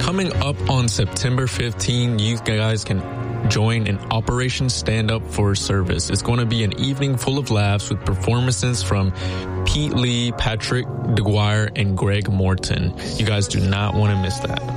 coming up on September 15, you guys can join in Operation Stand Up for Service. It's going to be an evening full of laughs with performances from Pete Lee, Patrick DeGuire, and Greg Morton. You guys do not want to miss that.